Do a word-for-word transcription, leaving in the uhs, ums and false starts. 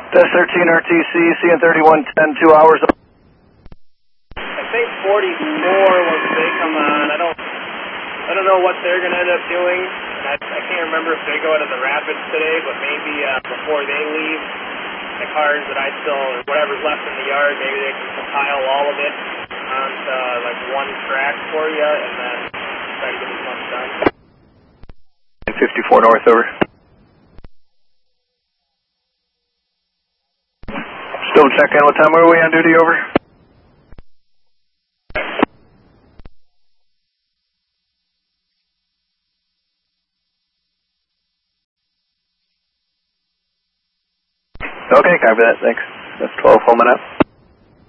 Test thirteen R T C, C N thirty-one ten, two hours. I think forty-four once they come on. I don't I don't know what they're going to end up doing. I, I can't remember if they go out of the Rapids today, but maybe uh, before they leave, the cars that I still, or whatever's left in the yard, maybe they can compile all of it onto uh, like one track for you and then try to get as much done. fifty-four north, over. Still checking. What time were we on duty, over? Okay, copy that. Thanks. That's twelve, home and up.